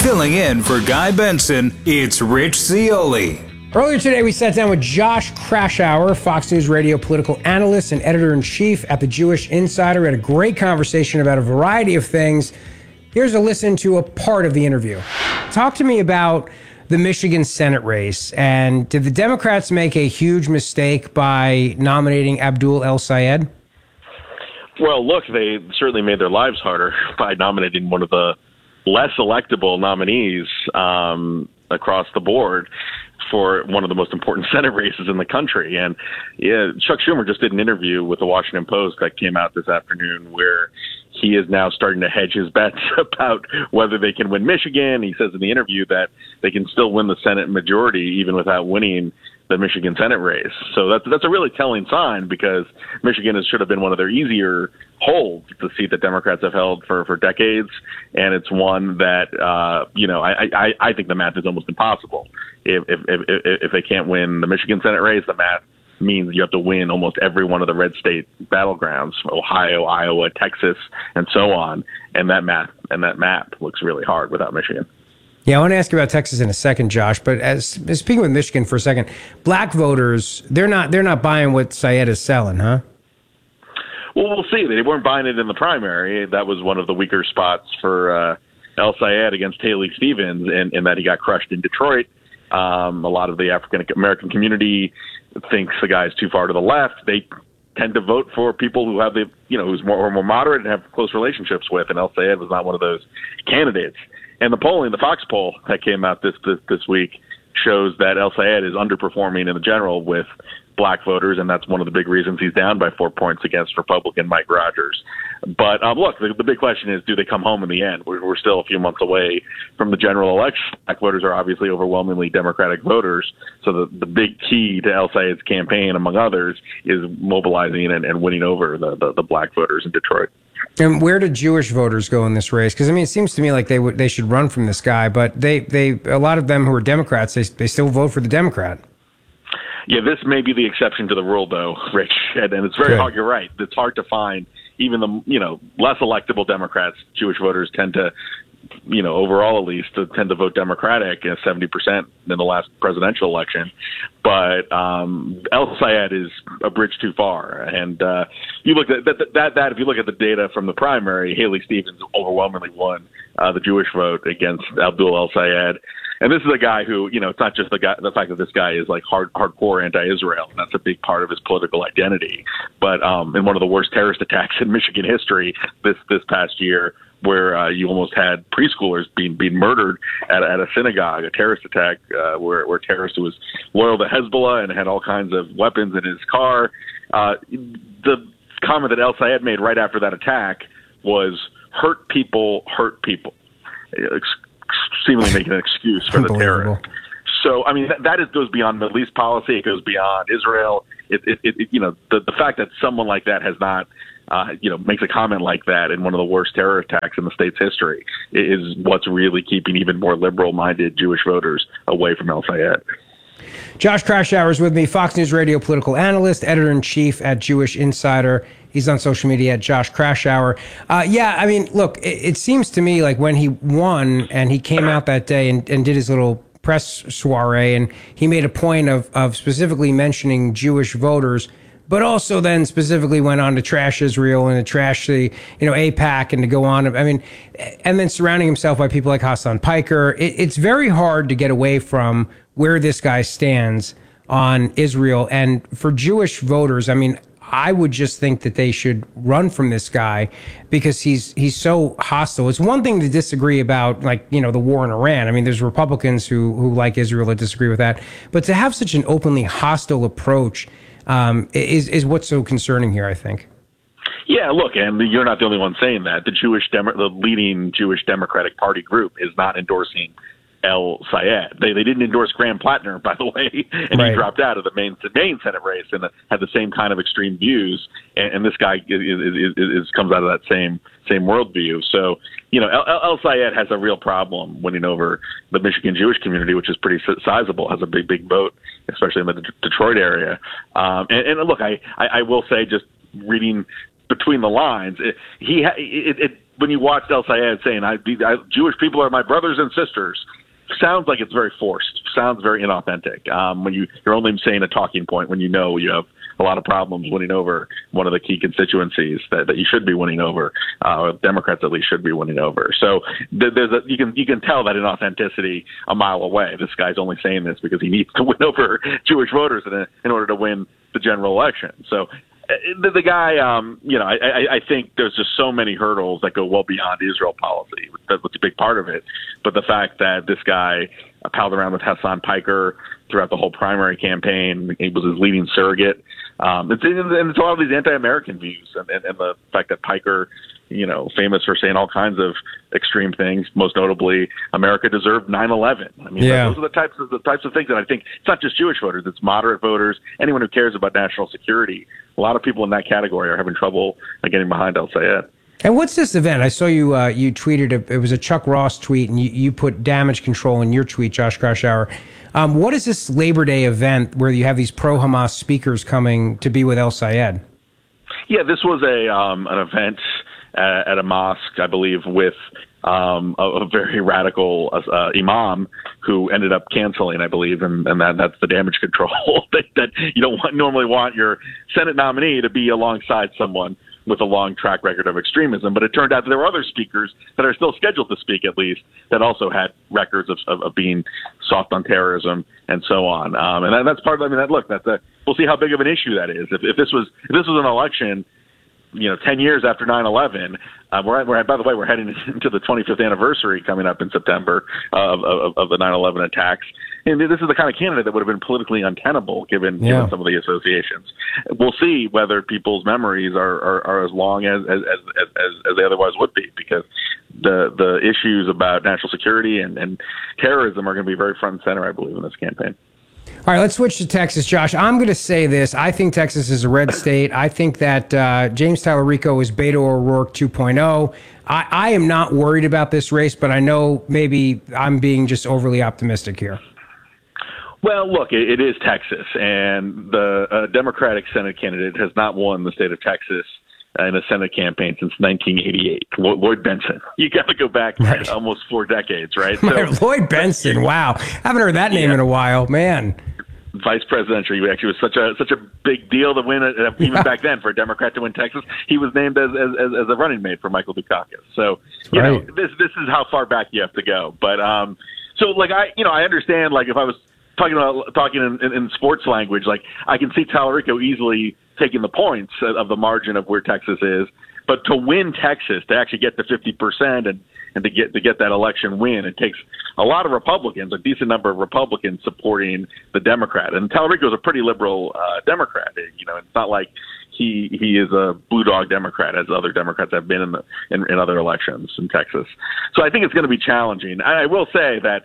Filling in for Guy Benson, it's Rich Zeoli. Earlier today, we sat down with Josh Kraushaar, Fox News Radio political analyst and editor-in-chief at the Jewish Insider. We had a great conversation about a variety of things. Here's a listen to a part of the interview. Talk to me about the Michigan Senate race, and did the Democrats make a huge mistake by nominating Abdul El-Sayed? Well, look, they certainly made their lives harder by nominating one of the less electable nominees across the board for one of the most important Senate races in the country. And yeah, Chuck Schumer just did an interview with the Washington Post that came out this afternoon where he is now starting to hedge his bets about whether they can win Michigan. He says in the interview that they can still win the Senate majority even without winning the Michigan Senate race. So that's a really telling sign, because Michigan should have been one of their easier holds, the seat that Democrats have held for decades. And it's one that, I think the math is almost impossible. If they can't win the Michigan Senate race, the math means you have to win almost every one of the red state battlegrounds, Ohio, Iowa, Texas, and so on. And that map looks really hard without Michigan. Yeah, I want to ask you about Texas in a second, Josh. But as speaking with Michigan for a second, black voters, they're not buying what Sayed is selling, huh? Well, we'll see. They weren't buying it in the primary. That was one of the weaker spots for El-Sayed against Haley Stevens, in that he got crushed in Detroit. A lot of the African American community thinks the guy is too far to the left. They tend to vote for people who have who's more moderate and have close relationships with. And El-Sayed was not one of those candidates. And the polling, the Fox poll that came out this week, shows that El-Sayed is underperforming in the general with black voters, and that's one of the big reasons he's down by 4 points against Republican Mike Rogers. But look, the big question is, do they come home in the end? We're still a few months away from the general election. Black voters are obviously overwhelmingly Democratic voters, so the big key to El-Sayed's campaign, among others, is mobilizing and winning over the black voters in Detroit. And where do Jewish voters go in this race? Because I mean, it seems to me like they should run from this guy, but a lot of them who are Democrats, they still vote for the Democrat. Yeah, this may be the exception to the rule, though, Rich, and it's very hard. You're right. It's hard to find even the less electable Democrats. Jewish voters tend to, overall at least, tend to vote Democratic, 70% in the last presidential election. But El-Sayed is a bridge too far, and you look at that. If you look at the data from the primary, Haley Stevens overwhelmingly won the Jewish vote against Abdul El-Sayed. And this is a guy who, it's not just the fact that this guy is like hardcore anti-Israel, and that's a big part of his political identity. But in one of the worst terrorist attacks in Michigan history this past year, where you almost had preschoolers being murdered at a synagogue, a terrorist attack where a terrorist who was loyal to Hezbollah and had all kinds of weapons in his car. The comment that El-Sayed made right after that attack was, hurt people, seemingly making an excuse for the terror. So, I mean, that goes beyond Middle East policy. It goes beyond Israel. The fact that someone like that has not, makes a comment like that in one of the worst terror attacks in the state's history is what's really keeping even more liberal-minded Jewish voters away from El-Sayed. Josh Kraushaar is with me, Fox News Radio political analyst, editor-in-chief at Jewish Insider. He's on social media at Josh Kraushaar. I mean, look, it seems to me like when he won and he came out that day and did his little press soiree, and he made a point of specifically mentioning Jewish voters, but also then specifically went on to trash Israel and to trash the, AIPAC, and to go on. I mean, and then surrounding himself by people like Hassan Piker. It's very hard to get away from where this guy stands on Israel. And for Jewish voters, I mean, I would just think that they should run from this guy because he's so hostile. It's one thing to disagree about, the war in Iran. I mean, there's Republicans who like Israel that disagree with that. But to have such an openly hostile approach is what's so concerning here, I think. Yeah, look, and you're not the only one saying that. The leading Jewish Democratic Party group is not endorsing El-Sayed. They didn't endorse Graham Plattner, by the way, and he dropped out of the main Senate race and had the same kind of extreme views. And this guy comes out of that same worldview. So, El-Sayed has a real problem winning over the Michigan Jewish community, which is pretty sizable, has a big vote, especially in the Detroit area. And look, I will say, just reading between the lines, when you watched El Sayed saying, Jewish people are my brothers and sisters, sounds like it's very forced, sounds very inauthentic. When you're only saying a talking point when you know you have a lot of problems winning over one of the key constituencies that you should be winning over, or Democrats at least should be winning over. So you can tell that inauthenticity a mile away. This guy's only saying this because he needs to win over Jewish voters in order to win the general election. So the guy, I think there's just so many hurdles that go well beyond Israel policy. That's a big part of it. But the fact that this guy palled around with Hassan Piker throughout the whole primary campaign, he was his leading surrogate. It's a lot of these anti-American views, and the fact that Piker, famous for saying all kinds of extreme things, most notably, America deserved 9/11. I mean, those are the types of things that I think it's not just Jewish voters, it's moderate voters, anyone who cares about national security. A lot of people in that category are having trouble getting behind El Sayed. And what's this event? I saw you tweeted, it was a Chuck Ross tweet, and you put damage control in your tweet, Josh Kraushaar. What is this Labor Day event where you have these pro-Hamas speakers coming to be with El Sayed? Yeah, this was an event at a mosque, I believe, with a very radical imam who ended up canceling, I believe, and that's the damage control that you don't normally want your Senate nominee to be alongside someone with a long track record of extremism. But it turned out that there were other speakers that are still scheduled to speak, at least, that also had records of being soft on terrorism and so on. And that's part of, we'll see how big of an issue that is. If this was an election, 10 years after 9/11, by the way, we're heading into the 25th anniversary coming up in September of the 9/11 attacks. And this is the kind of candidate that would have been politically untenable given some of the associations. We'll see whether people's memories are as long as they otherwise would be, because the issues about national security and terrorism are going to be very front and center, I believe, in this campaign. All right, let's switch to Texas, Josh. I'm going to say this. I think Texas is a red state. I think that James Tallarico is Beto O'Rourke 2.0. I am not worried about this race, but I know maybe I'm being just overly optimistic here. Well, look, it is Texas, and the Democratic Senate candidate has not won the state of Texas in a Senate campaign since 1988. Lloyd Bentsen. You got to go back almost 4 decades, right? Lloyd Bentsen. Wow, haven't heard that name in a while, man. Vice presidential. He actually was such a big deal to win it, even back then, for a Democrat to win Texas. He was named as a running mate for Michael Dukakis. So this is how far back you have to go. But I understand, if I was talking in sports language, I can see Tallarico easily taking the points of the margin of where Texas is, but to win Texas, to actually get to 50% and to get that election win, it takes a lot of Republicans, a decent number of Republicans supporting the Democrat. And Tallarico is a pretty liberal Democrat. It's not like he is a blue dog Democrat, as other Democrats have been in other elections in Texas. So I think it's going to be challenging. I will say that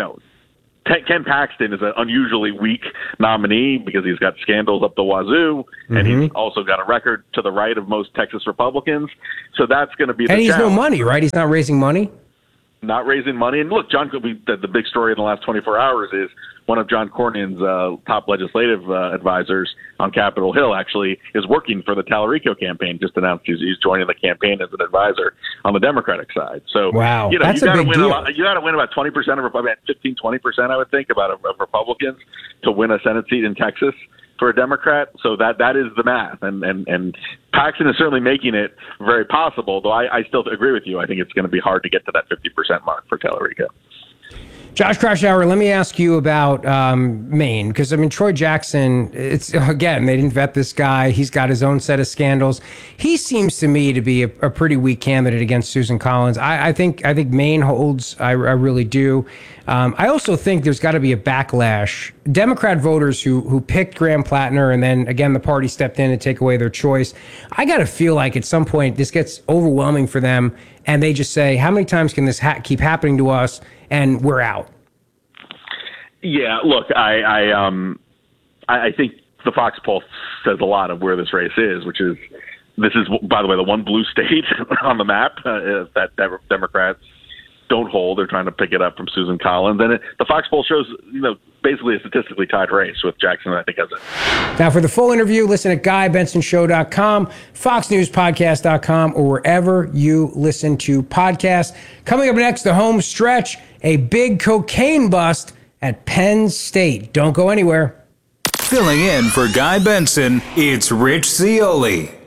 Ken Paxton is an unusually weak nominee because he's got scandals up the wazoo, and he's also got a record to the right of most Texas Republicans. So that's going to be the challenge. And he's no money, right? He's not raising money? Not raising money. And look, the big story in the last 24 hours is one of John Cornyn's top legislative advisors on Capitol Hill actually is working for the Tallarico campaign. Just announced he's joining the campaign as an advisor on the Democratic side. So wow, that's a big deal. You got to win about 20% of Republicans, 15-20%, I would think, of Republicans to win a Senate seat in Texas for a Democrat. So that is the math, and Paxton is certainly making it very possible. Though I still agree with you. I think it's going to be hard to get to that 50% mark for Tallarico. Josh Kraushaar, let me ask you about Maine, because Troy Jackson, they didn't vet this guy. He's got his own set of scandals. He seems to me to be a pretty weak candidate against Susan Collins. I think Maine holds. I really do. I also think there's got to be a backlash. Democrat voters who picked Graham Plattner, and then again the party stepped in to take away their choice. I got to feel like at some point this gets overwhelming for them, and they just say, how many times can this keep happening to us? And we're out. Yeah, look, I think the Fox poll says a lot of where this race is, this is, by the way, the one blue state on the map that Democrats don't hold. They're trying to pick it up from Susan Collins. And the Fox poll shows, basically a statistically tied race with Jackson, I think, has it. Now, for the full interview, listen at GuyBensonShow.com, FoxNewsPodcast.com, or wherever you listen to podcasts. Coming up next, the home stretch, a big cocaine bust at Penn State. Don't go anywhere. Filling in for Guy Benson, it's Rich Zeoli.